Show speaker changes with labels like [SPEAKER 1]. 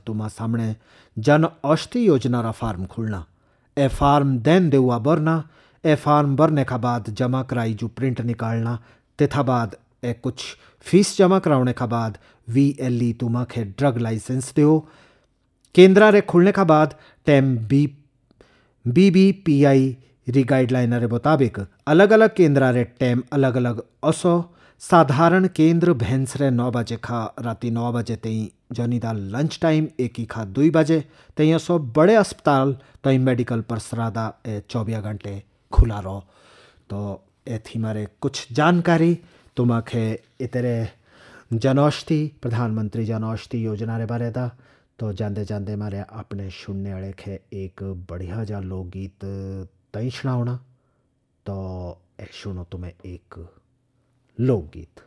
[SPEAKER 1] तुम्हा सामने जन औषधि योजना रा फार्म खुलना। ए फार्म देन देवा भरना। ए फार्म भरने का बाद जमा कराई जो प्रिंट निकालना। तेथा बाद ए कुछ फीस जमा कराने का बाद VLE तुम्हारे ड्रग लाइसेंस दो। केंद्रा रे खुलने का बाद टैम BBPI री गाइडलाइन रे मुताबिक अलग अलग केंद्रा रे टैम अलग अलग असो। साधारण केंद्र भैंस रे 9 बजे खा राती 9 बजे तई जनीदा लंच टाइम 1 खा 2 बजे तई असो। बड़े अस्पताल तई मेडिकल पर सरादा 24 घंटे खुला रहो। तो ए थी मारे कुछ जानकारी तुम्हारे इतरे जनौषधि प्रधानमंत्री जनौषधि योजना रे बारे दा। तो जाते जाते मारे अपने सुनने वाले खे एक बढ़िया जा लोकगीत तई सुनावना। तो सुनो तुम्हें एक लोकगीत।